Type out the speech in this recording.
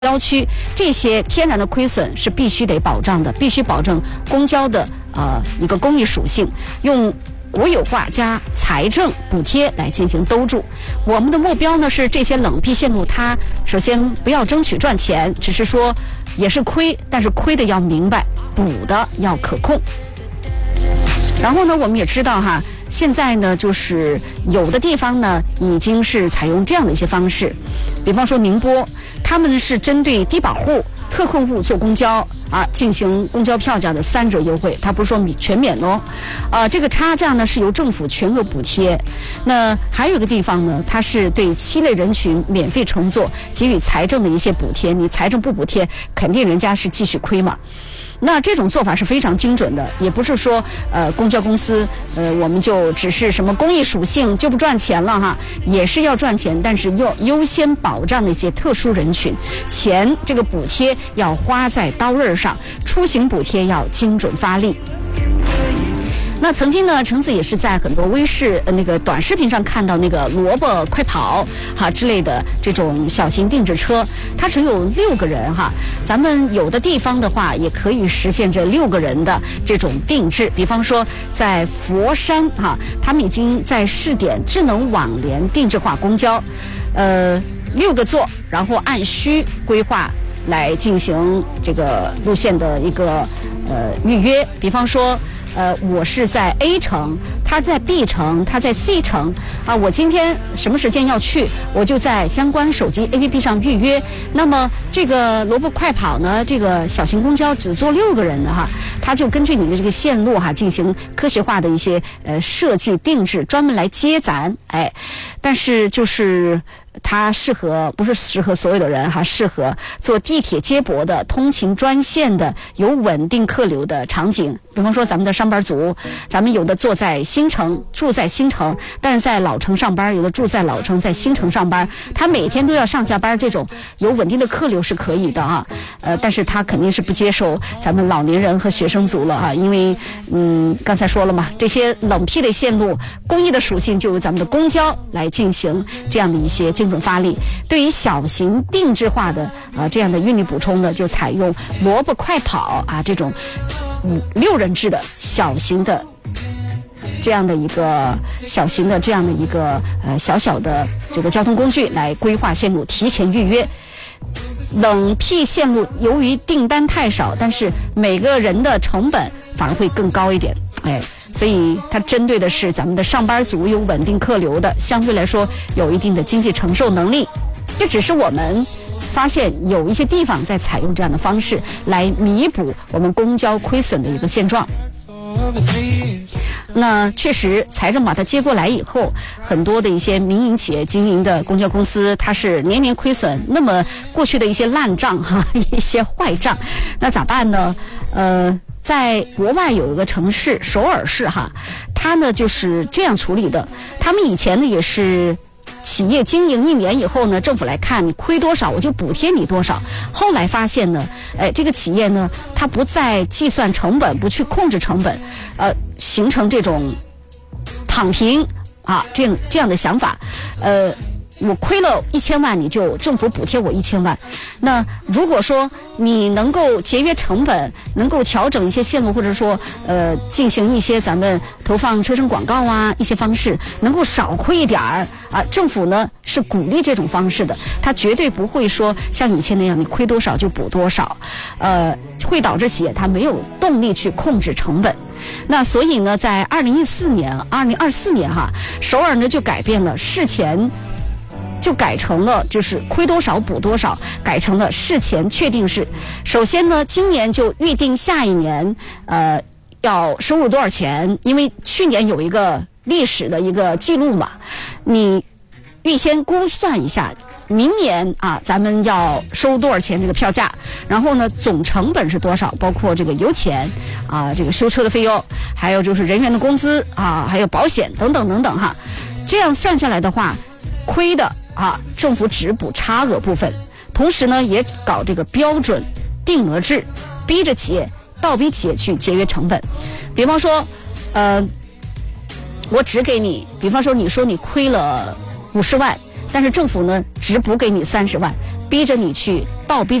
郊区，这些天然的亏损是必须得保障的，必须保证公交的一个公益属性，用国有化加财政补贴来进行兜住。我们的目标呢是这些冷僻线路，它首先不要争取赚钱，只是说也是亏，但是亏的要明白，补的要可控。然后呢，我们也知道哈，现在呢，就是有的地方呢，已经是采用这样的一些方式，比方说宁波，他们是针对低保户、特困户坐公交进行公交票价的3折优惠，它不是说全免哦，这个差价呢是由政府全额补贴。那还有一个地方呢，它是对7类人群免费乘坐给予财政的一些补贴，你财政不补贴，肯定人家是继续亏嘛。那这种做法是非常精准的，也不是说公交公司我们就只是什么公益属性就不赚钱了哈，也是要赚钱，但是要优先保障那些特殊人群，钱这个补贴要花在刀刃上，出行补贴要精准发力。那曾经呢，橙子也是在很多微视那个短视频上看到那个萝卜快跑之类的这种小型定制车，它只有6个人哈。咱们有的地方的话，也可以实现这6个人的这种定制。比方说在佛山他们已经在试点智能网联定制化公交，6个座，然后按需规划来进行这个路线的一个预约。比方说我是在 A 城，他在 B 城，他在 C 城我今天什么时间要去，我就在相关手机 APP 上预约。那么这个萝卜快跑呢，这个小型公交只坐6个人的它就根据你的这个线路进行科学化的一些设计定制，专门来接咱但是就是它不是适合所有的人适合坐地铁接驳的通勤专线的有稳定客流的场景。比方说咱们的上班族，咱们有的坐在新城，住在新城，但是在老城上班，有的住在老城，在新城上班，他每天都要上下班，这种有稳定的客流是可以的但是他肯定是不接受咱们老年人和学生族了因为刚才说了嘛，这些冷僻的线路，公益的属性就由咱们的公交来进行这样的一些精准发力。对于小型定制化的这样的运力补充呢，就采用萝卜快跑这种6人制的小型的这样的一个小小的这个交通工具来规划线路，提前预约。冷僻线路由于订单太少，但是每个人的成本反而会更高一点所以它针对的是咱们的上班族，有稳定客流的，相对来说有一定的经济承受能力。这只是我们发现有一些地方在采用这样的方式来弥补我们公交亏损的一个现状。那确实财政把它接过来以后，很多的一些民营企业经营的公交公司，它是年年亏损，那么过去的一些烂账一些坏账，那咋办呢？在国外有一个城市首尔市它呢就是这样处理的。他们以前呢也是企业经营1年以后呢，政府来看你亏多少，我就补贴你多少。后来发现呢，这个企业呢，它不再计算成本，不去控制成本，形成这种躺平这样的想法。我亏了1000万，你就政府补贴我1000万。那如果说你能够节约成本，能够调整一些线路，或者说进行一些咱们投放车身广告一些方式，能够少亏一点政府呢是鼓励这种方式的，它绝对不会说像以前那样你亏多少就补多少，会导致企业它没有动力去控制成本。那所以呢，在2024年首尔呢就改变了事前。就改成了就是亏多少补多少，改成了事前确定是。首先呢，今年就预定下一年要收入多少钱，因为去年有一个历史的一个记录嘛，你预先估算一下明年咱们要收多少钱这个票价，然后呢总成本是多少，包括这个油钱这个修车的费用，还有就是人员的工资还有保险等等等等这样算下来的话，亏的政府只补差额部分，同时呢也搞这个标准定额制，倒逼企业去节约成本。比方说我只给你，比方说你说你亏了50万，但是政府呢只补给你30万， 逼着你去倒逼